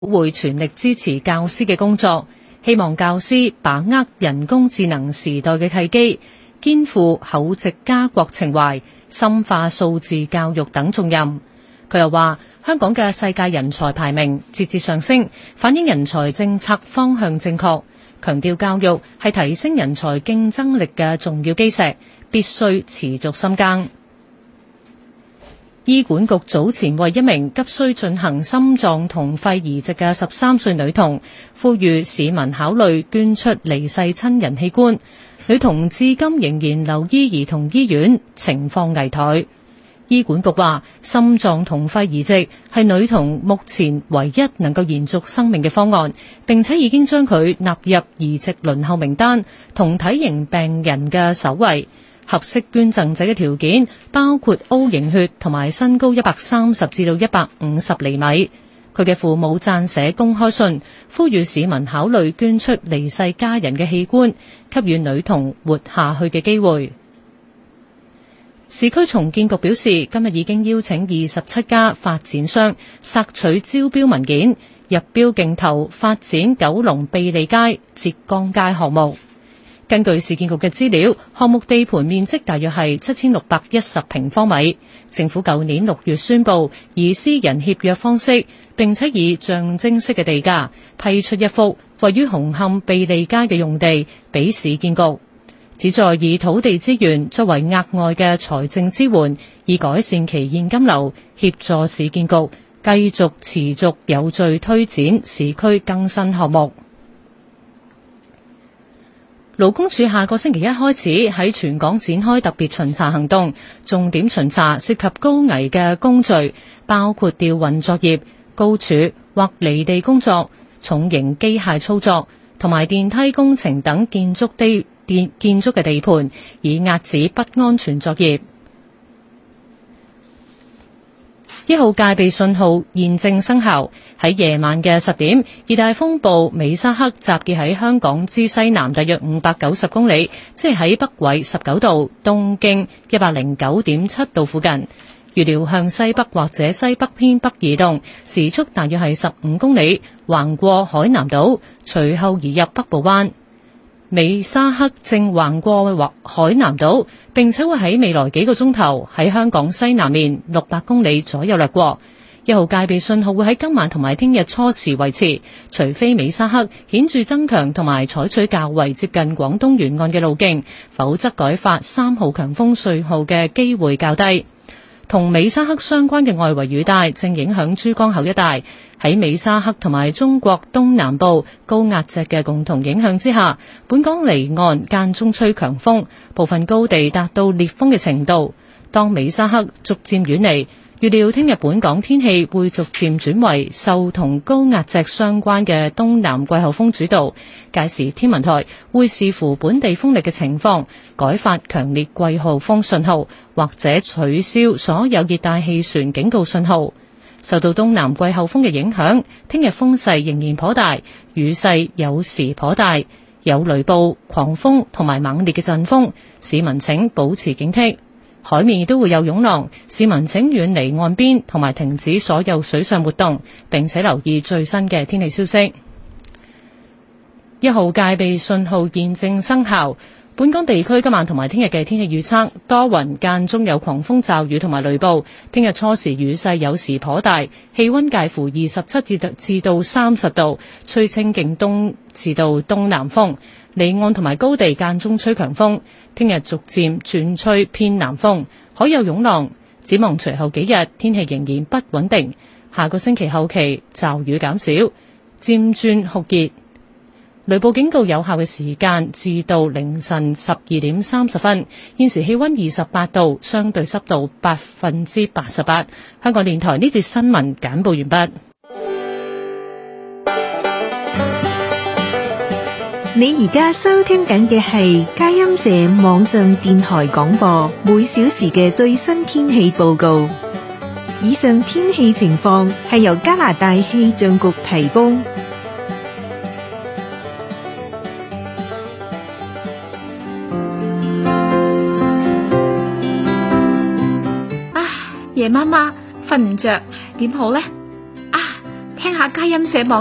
會全力支持教師嘅工作，希望教師把握人工智能時代嘅契機，肩負厚植家國情懷，深化數字教育等重任。佢又話，香港嘅世界人才排名節節上升，反映人才政策方向正確，強調教育係提升人才競爭力嘅重要基石，必須持續深耕。醫管局早前為一名急需進行心臟同肺移植嘅13歲女童，呼籲市民考慮捐出離世親人器官。女童至今仍然留醫兒童醫院，情況危殆。醫管局話，心臟同肺移植係女童目前唯一能夠延續生命嘅方案，並且已經將佢納入移植輪候名單，同體型病人嘅首位。合適捐贈者嘅條件包括 O 型血同埋身高130至到150厘米。佢嘅父母撰寫公開信，呼籲市民考慮捐出離世家人嘅器官，給予女童活下去嘅機會。市區重建局表示，今日已經邀請27家發展商索取招標文件，入標競投發展九龍庇利街、浙江街項目。根據市建局嘅資料，項目地盤面積大約係7610平方米。政府舊年6月宣布以私人協約方式，並且以象徵式嘅地價批出一幅位於紅磡庇利街嘅用地俾市建局，旨在以土地資源作為額外嘅財政支援，以改善其現金流，協助市建局繼續持續有序推展市區更新項目。勞工處下個星期一開始喺全港展開特別巡查行動，重點巡查涉及高危嘅工序，包括吊運作業、高處或離地工作、重型機械操作同埋電梯工程等建築嘅地盤，以遏止不安全作業。1號戒備信號現正生效。喺夜晚嘅10點，熱帶風暴美沙克集結喺香港之西南大約590公里，即係喺北緯19度、東經109.7度附近。預料向西北或者西北偏北移動，時速大約係15公里，橫過海南島，隨後移入北部灣。美沙克正橫過海南島，並且會喺未來幾個鐘頭喺香港西南面600公里左右掠過。1號戒備信號會喺今晚同埋聽日初時維持，除非美沙克顯著增強同埋採取較為接近廣東沿岸嘅路徑，否則改發3號強風信號嘅機會較低。同美沙克相關嘅外圍雨帶正影響珠江口一帶，喺美沙克同埋中國東南部高壓脊嘅共同影響之下，本港離岸間中吹強風，部分高地達到烈風嘅程度。當美沙克逐漸遠離，預料聽日本港天氣會逐漸轉為受同高壓脊相關嘅東南季候風主導，屆時天文台會視乎本地風力嘅情況，改發強烈季候風信號，或者取消所有熱帶氣旋警告信號。受到東南季候風嘅影響，聽日風勢仍然頗大，雨勢有時頗大，有雷暴、狂風同埋猛烈嘅陣風，市民請保持警惕。海面亦都會有湧浪，市民請遠離岸邊同埋停止所有水上活動，並且留意最新嘅天氣消息。1號戒備信號現正生效。本港地區今晚同埋聽日嘅天氣預測，多雲間中有狂風驟雨同埋雷暴，聽日初時雨勢有時頗大，氣溫介乎27至到30度，吹清勁東至到東南風，離岸同埋高地間中吹強風，聽日逐漸轉吹偏南風，海有湧浪。展望隨後幾日天氣仍然不穩定，下個星期後期驟雨減少，漸轉酷熱。雷暴警告有效嘅時間至到凌晨12點30分。現時氣溫28度，相對濕度88%。香港電台呢節新聞簡報完畢。 你而家收聽緊嘅係佳音社網上電台廣播，每小時嘅最新天氣報告。以上天氣情況係由加拿大氣象局提供。 夜媽媽瞓唔着，點好呢？聽下下佳音社網